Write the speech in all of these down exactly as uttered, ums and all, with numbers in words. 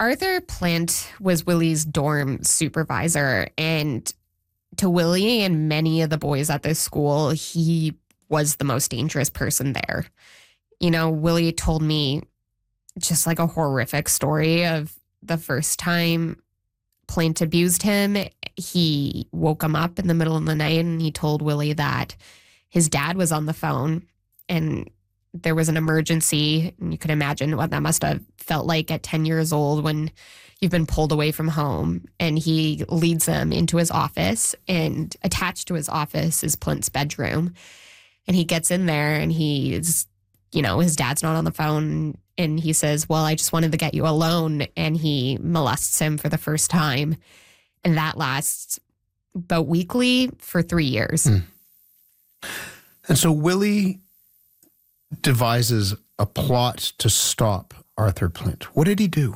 Arthur Plint was Willie's dorm supervisor, and to Willie and many of the boys at this school, he was the most dangerous person there. You know, Willie told me just like a horrific story of the first time Plint abused him. He woke him up in the middle of the night and he told Willie that his dad was on the phone and there was an emergency. And you can imagine what that must have felt like at ten years old when you've been pulled away from home. And he leads them into his office, and attached to his office is Plint's bedroom. And he gets in there and he's, you know, his dad's not on the phone. And he says, well, I just wanted to get you alone. And he molests him for the first time. And that lasts about weekly for three years. Mm. And so Willie devises a plot to stop Arthur Plint. What did he do?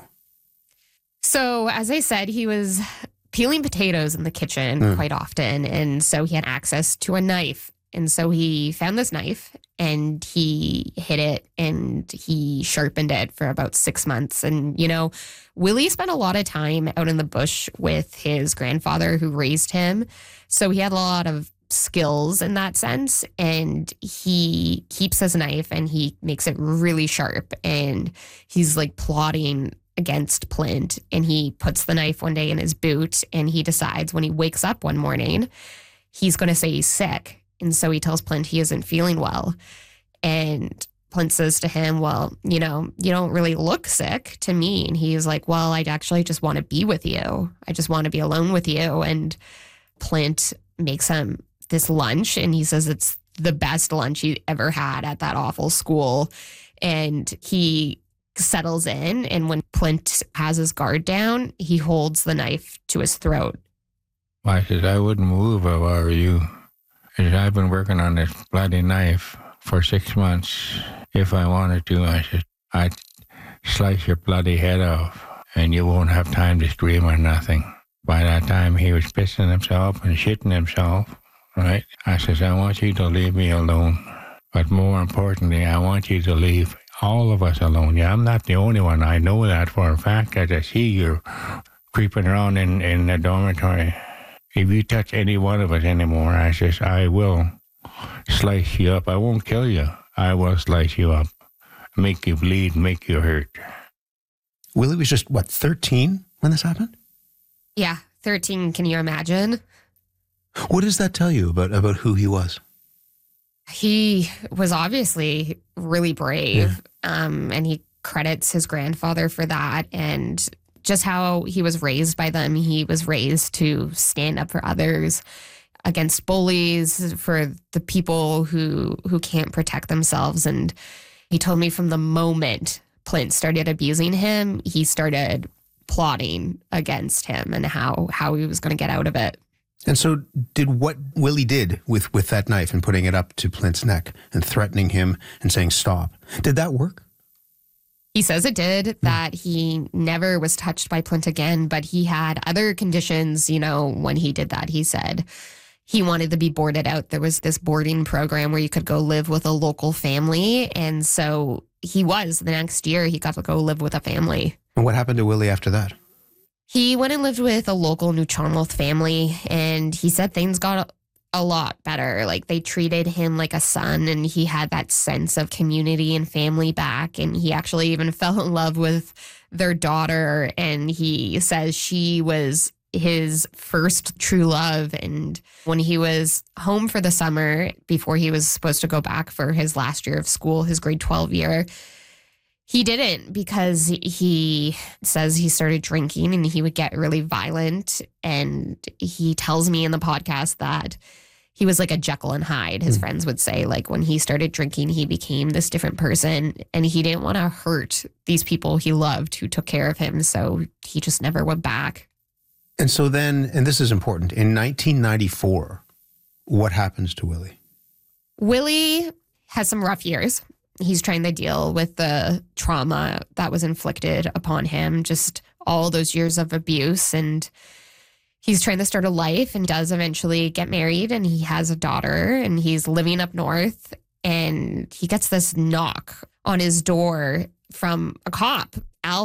So, as I said, he was peeling potatoes in the kitchen mm. quite often. And so he had access to a knife. And so he found this knife and he hid it and he sharpened it for about six months. And, you know, Willie spent a lot of time out in the bush with his grandfather who raised him. So he had a lot of skills in that sense. And he keeps his knife and he makes it really sharp. And he's like plotting against Plint. And he puts the knife one day in his boot and he decides when he wakes up one morning, he's going to say he's sick. And so he tells Plint he isn't feeling well. And Plint says to him, well, you know, you don't really look sick to me. And he's like, well, I actually just want to be with you. I just want to be alone with you. And Plint makes him this lunch. And he says it's the best lunch he ever had at that awful school. And he settles in. And when Plint has his guard down, he holds the knife to his throat. I said, I wouldn't move if I were you. I've been working on this bloody knife for six months. If I wanted to, I said, I'd slice your bloody head off and you won't have time to scream or nothing. By that time, he was pissing himself and shitting himself, right? I says, I want you to leave me alone. But more importantly, I want you to leave all of us alone. Yeah, I'm not the only one. I know that for a fact as I see you creeping around in, in the dormitory. If you touch any one of us anymore, I says, I will slice you up. I won't kill you. I will slice you up, make you bleed, make you hurt. Willie was just, what, thirteen when this happened? Yeah, thirteen. Can you imagine? What does that tell you about, about who he was? He was obviously really brave, yeah. um, and he credits his grandfather for that. And just how he was raised by them. He was raised to stand up for others, against bullies, for the people who who can't protect themselves. And he told me from the moment Plint started abusing him, he started plotting against him and how, how he was going to get out of it. And so did what Willie did with, with that knife and putting it up to Plint's neck and threatening him and saying stop, did that work? He says it did, that he never was touched by Plint again, but he had other conditions, you know, when he did that. He said he wanted to be boarded out. There was this boarding program where you could go live with a local family. And so he was, the next year, he got to go live with a family. And what happened to Willie after that? He went and lived with a local New Charmouth family, and he said things got a lot better. Like, they treated him like a son, and he had that sense of community and family back. And he actually even fell in love with their daughter. And he says she was his first true love. And when he was home for the summer, before he was supposed to go back for his last year of school, his grade twelve year, he didn't, because he says he started drinking and he would get really violent. And he tells me in the podcast that he was like a Jekyll and Hyde, his mm. friends would say. Like, when he started drinking, he became this different person, and he didn't want to hurt these people he loved who took care of him. So he just never went back. And so then, and this is important, in nineteen ninety-four, what happens to Willie? Willie has some rough years. He's trying to deal with the trauma that was inflicted upon him, just all those years of abuse. And he's trying to start a life and does eventually get married, and he has a daughter, and he's living up north. And he gets this knock on his door from a cop.